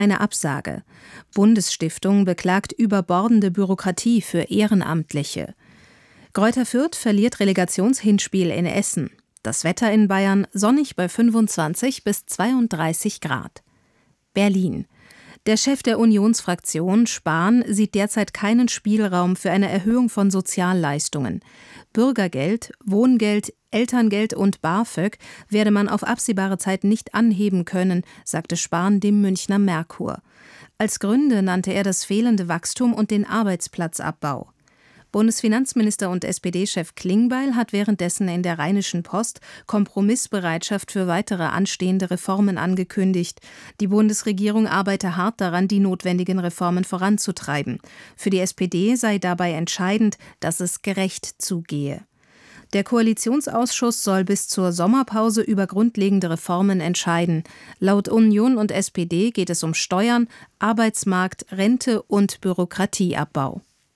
Eine Absage. Bundesstiftung beklagt überbordende Bürokratie für Ehrenamtliche. Greuther Fürth verliert Relegationshinspiel in Essen. Das Wetter in Bayern sonnig bei 25 bis 32 Grad. Berlin. Der Chef der Unionsfraktion, Spahn, sieht derzeit keinen Spielraum für eine Erhöhung von Sozialleistungen. Bürgergeld, Wohngeld, Elterngeld und BAföG werde man auf absehbare Zeit nicht anheben können, sagte Spahn dem Münchner Merkur. Als Gründe nannte er das fehlende Wachstum und den Arbeitsplatzabbau. Bundesfinanzminister und SPD-Chef Klingbeil hat währenddessen in der Rheinischen Post Kompromissbereitschaft für weitere anstehende Reformen angekündigt. Die Bundesregierung arbeite hart daran, die notwendigen Reformen voranzutreiben. Für die SPD sei dabei entscheidend, dass es gerecht zugehe. Der Koalitionsausschuss soll bis zur Sommerpause über grundlegende Reformen entscheiden. Laut Union und SPD geht es um Steuern, Arbeitsmarkt, Rente und Bürokratieabbau.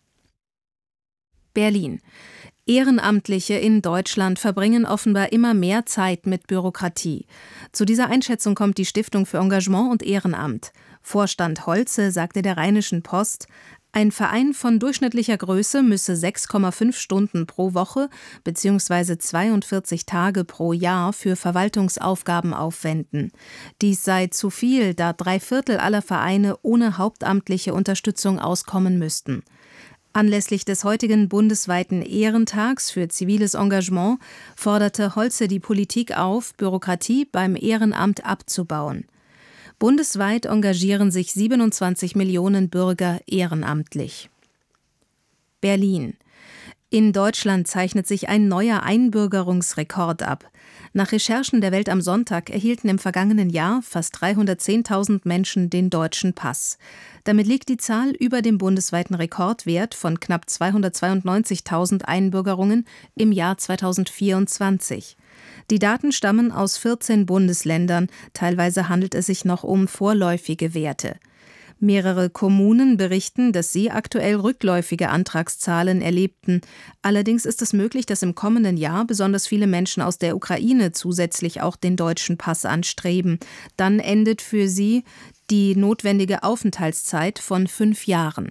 Berlin. Ehrenamtliche in Deutschland verbringen offenbar immer mehr Zeit mit Bürokratie. Zu dieser Einschätzung kommt die Stiftung für Engagement und Ehrenamt. Vorstand Holze sagte der Rheinischen Post, ein Verein von durchschnittlicher Größe müsse 6,5 Stunden pro Woche bzw. 42 Tage pro Jahr für Verwaltungsaufgaben aufwenden. Dies sei zu viel, da 3/4 aller Vereine ohne hauptamtliche Unterstützung auskommen müssten. Anlässlich des heutigen bundesweiten Ehrentags für ziviles Engagement forderte Holze die Politik auf, Bürokratie beim Ehrenamt abzubauen. Bundesweit engagieren sich 27 Millionen Bürger ehrenamtlich. Berlin. In Deutschland zeichnet sich ein neuer Einbürgerungsrekord ab. Nach Recherchen der Welt am Sonntag erhielten im vergangenen Jahr fast 310.000 Menschen den deutschen Pass. Damit liegt die Zahl über dem bundesweiten Rekordwert von knapp 292.000 Einbürgerungen im Jahr 2024. Die Daten stammen aus 14 Bundesländern, teilweise handelt es sich noch um vorläufige Werte. Mehrere Kommunen berichten, dass sie aktuell rückläufige Antragszahlen erlebten. Allerdings ist es möglich, dass im kommenden Jahr besonders viele Menschen aus der Ukraine zusätzlich auch den deutschen Pass anstreben. Dann endet für sie die notwendige Aufenthaltszeit von 5 Jahren.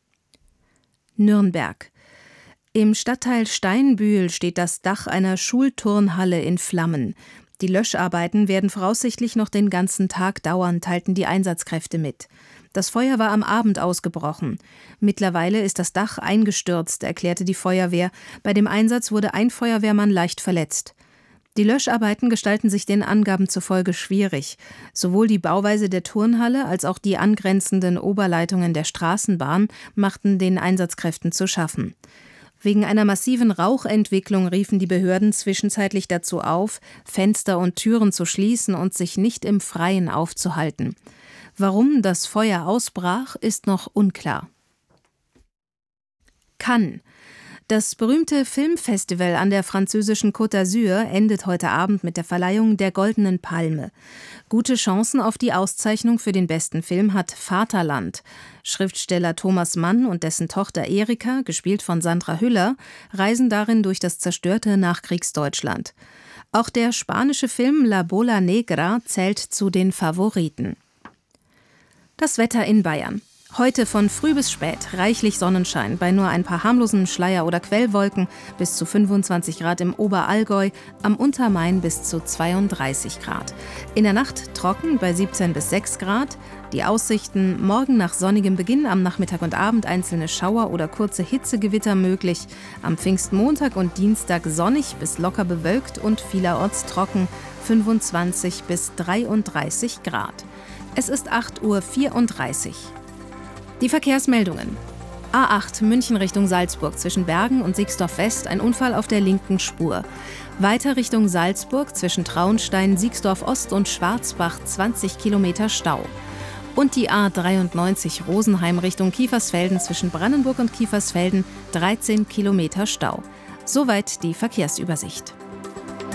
Nürnberg. Im Stadtteil Steinbühl steht das Dach einer Schulturnhalle in Flammen. Die Löscharbeiten werden voraussichtlich noch den ganzen Tag dauern, teilten die Einsatzkräfte mit. Das Feuer war am Abend ausgebrochen. Mittlerweile ist das Dach eingestürzt, erklärte die Feuerwehr. Bei dem Einsatz wurde ein Feuerwehrmann leicht verletzt. Die Löscharbeiten gestalten sich den Angaben zufolge schwierig. Sowohl die Bauweise der Turnhalle als auch die angrenzenden Oberleitungen der Straßenbahn machten den Einsatzkräften zu schaffen. Wegen einer massiven Rauchentwicklung riefen die Behörden zwischenzeitlich dazu auf, Fenster und Türen zu schließen und sich nicht im Freien aufzuhalten. Warum das Feuer ausbrach, ist noch unklar. Cannes. Das berühmte Filmfestival an der französischen Côte d'Azur endet heute Abend mit der Verleihung der Goldenen Palme. Gute Chancen auf die Auszeichnung für den besten Film hat Vaterland. Schriftsteller Thomas Mann und dessen Tochter Erika, gespielt von Sandra Hüller, reisen darin durch das zerstörte Nachkriegsdeutschland. Auch der spanische Film La Bola Negra zählt zu den Favoriten. Das Wetter in Bayern. Heute von früh bis spät reichlich Sonnenschein bei nur ein paar harmlosen Schleier- oder Quellwolken bis zu 25 Grad im Oberallgäu, am Untermain bis zu 32 Grad. In der Nacht trocken bei 17 bis 6 Grad. Die Aussichten: morgen nach sonnigem Beginn, am Nachmittag und Abend einzelne Schauer oder kurze Hitzegewitter möglich. Am Pfingstmontag und Dienstag sonnig bis locker bewölkt und vielerorts trocken, 25 bis 33 Grad. Es ist 8:34 Uhr. Die Verkehrsmeldungen. A8 München Richtung Salzburg zwischen Bergen und Sixdorf West ein Unfall auf der linken Spur. Weiter Richtung Salzburg zwischen Traunstein, Sixdorf Ost und Schwarzbach 20 Kilometer Stau. Und die A93 Rosenheim Richtung Kiefersfelden zwischen Brandenburg und Kiefersfelden 13 Kilometer Stau. Soweit die Verkehrsübersicht.